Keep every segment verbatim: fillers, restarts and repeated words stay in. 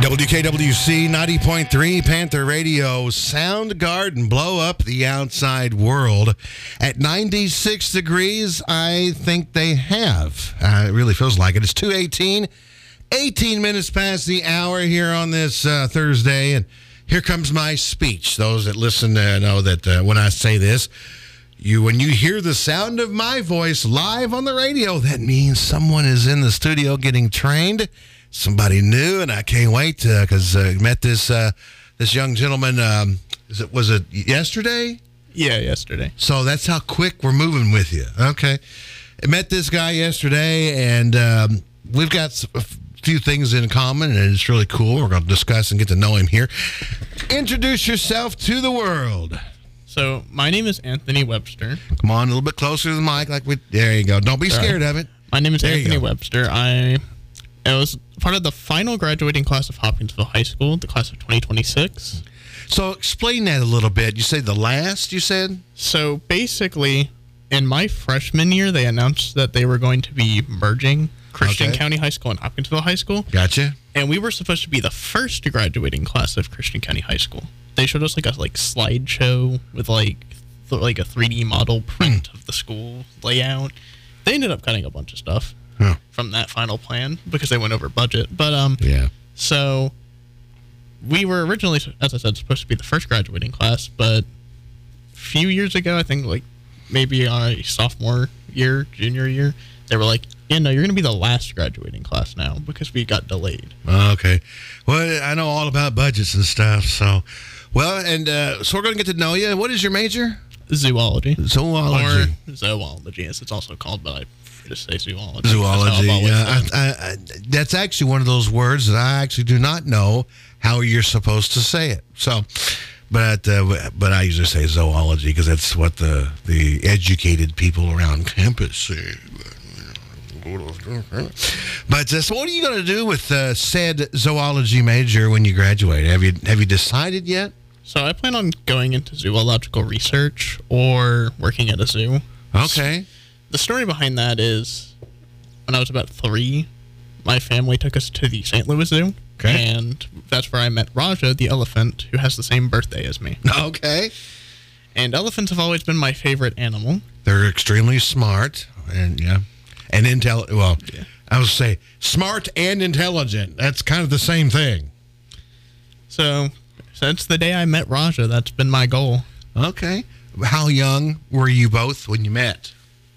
W K W C ninety point three Panther Radio. Soundgarden blow up the outside world at ninety-six degrees. I think they have. Uh, it really feels like it. It's two eighteen, eighteen minutes past the hour here on this uh, Thursday, and here comes my speech. Those that listen uh, know that uh, when I say this, you when you hear the sound of my voice live on the radio, that means someone is in the studio getting trained. Somebody new, and I can't wait because uh, I met this uh, this young gentleman. Um, is it was it yesterday? Yeah, yesterday. So that's how quick we're moving with you. Okay, I met this guy yesterday, and um, we've got a few things in common, and it's really cool. We're going to discuss and get to know him here. Introduce yourself to the world. So my name is Anthony Webster. Come on, a little bit closer to the mic, like we. There you go. Don't be Sorry. scared of it. My name is There you Anthony go. Webster. I. I was part of the final graduating class of Hopkinsville High School, the class of twenty twenty-six. So explain that a little bit. You say the last, you said? So basically, in my freshman year, they announced that they were going to be merging Christian Okay. County High School and Hopkinsville High School. Gotcha. And we were supposed to be the first graduating class of Christian County High School. They showed us like a like slideshow with like th- like a three D model print of the school layout. They ended up cutting a bunch of stuff. Huh. From that final plan because they went over budget. But um, Yeah. so we were originally, as I said, supposed to be the first graduating class, but a few years ago, I think like maybe our sophomore year, junior year, they were like, yeah, no, you're going to be the last graduating class now because we got delayed. Okay. Well, I know all about budgets and stuff, so. Well, and uh, so we're going to get to know you. What is your major? Zoology. Zoology. Or zoology, as it's also called, but I just say zoology. Zoology. That's how I've always Yeah, said it. I, I, I, that's actually one of those words that I actually do not know how you're supposed to say it. So, but uh, but I usually say zoology because that's what the the educated people around campus say. But uh, so, what are you going to do with uh, said zoology major when you graduate? Have you have you decided yet? So I plan on going into zoological research or working at a zoo. Okay. The story behind that is when I was about three, my family took us to the Saint Louis Zoo. Okay. And that's where I met Raja, the elephant, who has the same birthday as me. Okay. And elephants have always been my favorite animal. They're extremely smart and yeah, and intelligent. Well, Yeah. I would say smart and intelligent. That's kind of the same thing. So since the day I met Raja, that's been my goal. Okay. How young were you both when you met?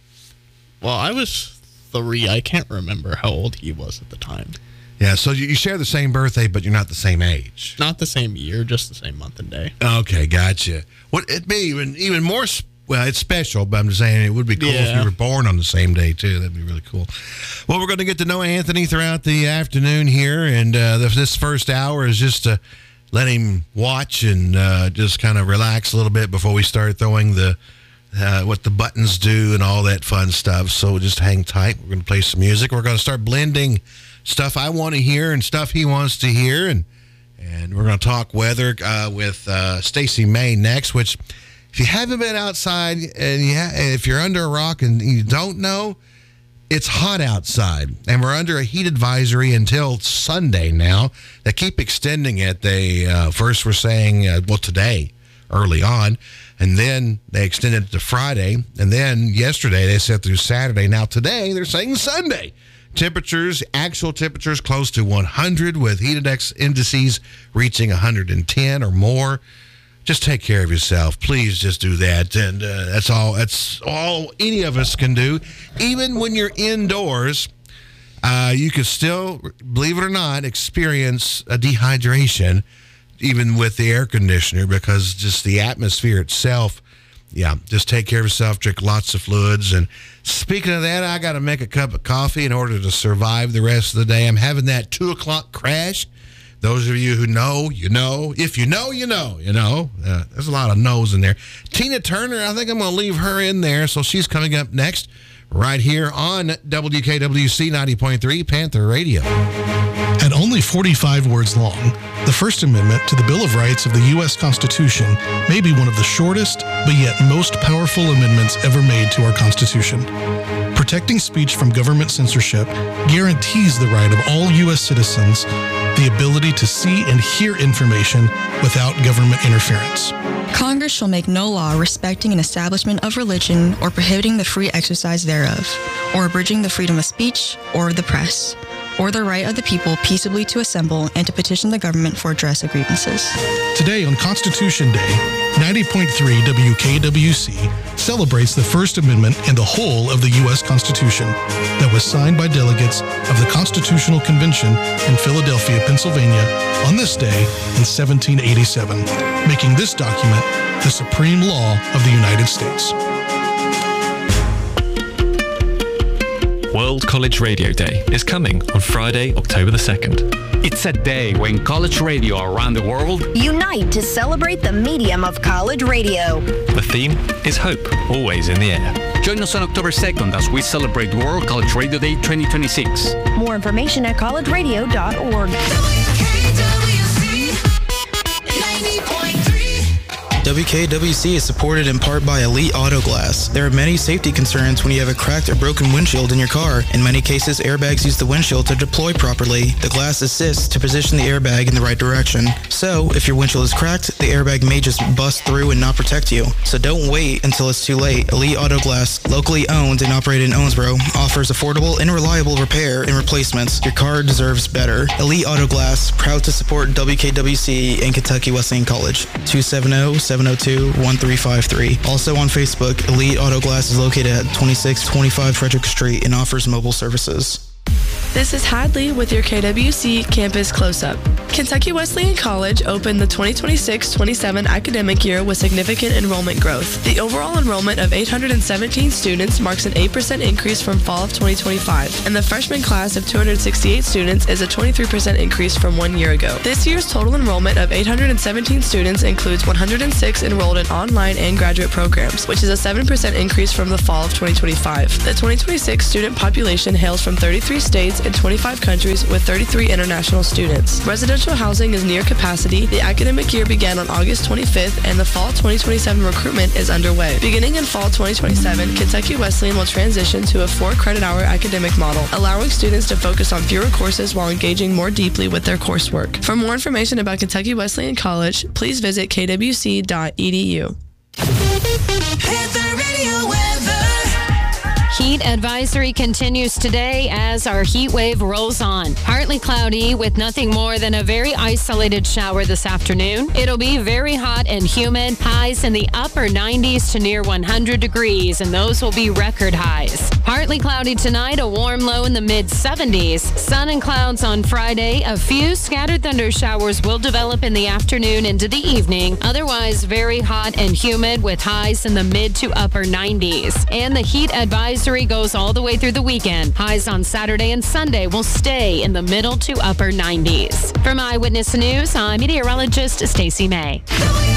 Well, I was three. I can't remember how old he was at the time. Yeah, so you, you share the same birthday, but you're not the same age. Not the same year, just the same month and day. Okay, gotcha. What it'd be even even more. sp- Well, it's special, but I'm just saying it would be cool if Yeah. you were born on the same day too. That'd be really cool. Well, we're going to get to know Anthony throughout the afternoon here, and uh, the, this first hour is just to let him watch and uh, just kind of relax a little bit before we start throwing the. Uh, what the buttons do and all that fun stuff. So just hang tight. We're going to play some music. We're going to start blending stuff I want to hear and stuff he wants to hear. And and we're going to talk weather uh, with uh, Stacy May next, which if you haven't been outside and you ha- if you're under a rock and you don't know, it's hot outside. And we're under a heat advisory until Sunday now. They keep extending it. They uh, first were saying, uh, well, today, early on, and then they extended it to Friday, and then yesterday they said through Saturday. Now today they're saying Sunday. Temperatures, actual temperatures close to one hundred with heat index indices reaching one hundred ten or more. Just take care of yourself. Please just do that. And uh, that's all That's all any of us can do. Even when you're indoors, uh, you can still, believe it or not, experience a dehydration even with the air conditioner, because just the atmosphere itself, yeah, just take care of yourself, drink lots of fluids. And speaking of that, I got to make a cup of coffee in order to survive the rest of the day. I'm having that two o'clock crash. Those of you who know, you know. If you know, you know, you know. Uh, there's a lot of no's in there. Tina Turner, I think I'm going to leave her in there, so she's coming up next right here on W K W C ninety point three Panther Radio. At only forty-five words long, the First Amendment to the Bill of Rights of the U S Constitution may be one of the shortest, but yet most powerful amendments ever made to our Constitution. Protecting speech from government censorship guarantees the right of all U S citizens the ability to see and hear information without government interference. Congress shall make no law respecting an establishment of religion or prohibiting the free exercise thereof, or abridging the freedom of speech or of the press, or the right of the people peaceably to assemble and to petition the government for redress of grievances. Today on Constitution Day, ninety point three W K W C celebrates the First Amendment and the whole of the U S Constitution that was signed by delegates of the Constitutional Convention in Philadelphia, Pennsylvania on this day in seventeen eighty-seven, making this document the supreme law of the United States. World College Radio Day is coming on Friday, October the second. It's a day when college radio around the world unite to celebrate the medium of college radio. The theme is hope, always in the air. Join us on October second as we celebrate World College Radio Day twenty twenty-six. More information at college radio dot org. W K W C is supported in part by Elite Auto Glass. There are many safety concerns when you have a cracked or broken windshield in your car. In many cases, airbags use the windshield to deploy properly. The glass assists to position the airbag in the right direction. So, if your windshield is cracked, the airbag may just bust through and not protect you. So don't wait until it's too late. Elite Auto Glass, locally owned and operated in Owensboro, offers affordable and reliable repair and replacements. Your car deserves better. Elite Auto Glass, proud to support W K W C and Kentucky Wesleyan College. two seven zero, seven zero two, one three five three. Also on Facebook, Elite Auto Glass is located at twenty-six twenty-five Frederick Street and offers mobile services. This is Hadley with your K W C Campus Close-Up. Kentucky Wesleyan College opened the twenty twenty-six twenty-seven academic year with significant enrollment growth. The overall enrollment of eight hundred seventeen students marks an eight percent increase from fall of twenty twenty-five, and the freshman class of two hundred sixty-eight students is a twenty-three percent increase from one year ago. This year's total enrollment of eight hundred seventeen students includes one hundred six enrolled in online and graduate programs, which is a seven percent increase from the fall of twenty twenty-five. The twenty twenty-six student population hails from thirty-three states and twenty-five countries with thirty-three international students. Residential housing is near capacity. The academic year began on August twenty-fifth, and the fall twenty twenty-seven recruitment is underway. Beginning in fall twenty twenty-seven, Kentucky Wesleyan will transition to a four credit hour academic model, allowing students to focus on fewer courses while engaging more deeply with their coursework. For more information about Kentucky Wesleyan College, please visit k w c dot e d u. Heat advisory continues today as our heat wave rolls on. Partly cloudy with nothing more than a very isolated shower this afternoon. It'll be very hot and humid. Highs in the upper nineties to near one hundred degrees, and those will be record highs. Partly cloudy tonight, a warm low in the mid seventies. Sun and clouds on Friday. A few scattered thunder showers will develop in the afternoon into the evening. Otherwise, very hot and humid with highs in the mid to upper nineties. And the heat advisory goes all the way through the weekend. Highs on Saturday and Sunday will stay in the middle to upper nineties. From Eyewitness News, I'm meteorologist Stacey May.